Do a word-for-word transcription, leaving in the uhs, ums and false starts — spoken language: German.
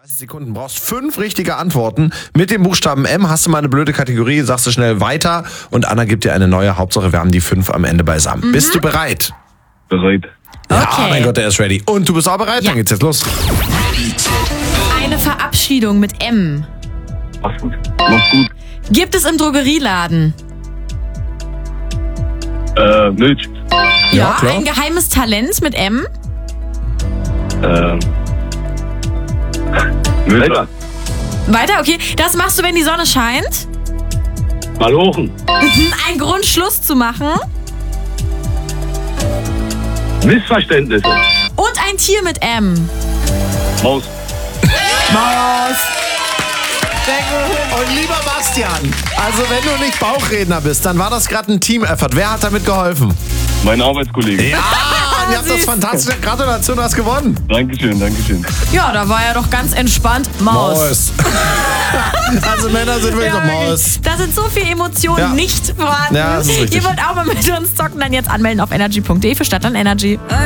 dreißig Sekunden, brauchst fünf richtige Antworten. Mit dem Buchstaben M hast du mal eine blöde Kategorie, sagst du schnell weiter und Anna gibt dir eine neue. Hauptsache, wir haben die fünf am Ende beisammen. Mhm. Bist du bereit? Bereit. Ja, Okay. mein Gott, der ist ready. Und du bist auch bereit? Ja. Dann geht's jetzt los. Eine Verabschiedung mit M. Mach's gut. Mach's gut. Gibt es im Drogerieladen? Äh, Milch. Ja, klar. Ein geheimes Talent mit M? Ähm. Milch. Weiter, okay. Das machst du, wenn die Sonne scheint? Malochen. Ein Grund, Schluss zu machen? Missverständnisse. Und ein Tier mit M? Maus. Maus. Und lieber Bastian, also wenn du nicht Bauchredner bist, dann war das gerade ein Team-Effort. Wer hat damit geholfen? Mein Arbeitskollege. Ja, ihr habt das fantastische. Gratulation, du hast gewonnen. Dankeschön, Dankeschön. Ja, da war er doch ganz entspannt. Maus. Maus. Also Männer sind wirklich Ja, so Maus. Da sind so viele Emotionen Ja. nicht vorhanden. Ja, das ist richtig. Ihr wollt auch mal mit uns zocken, dann jetzt anmelden auf energy punkt de für Stadtland Energy.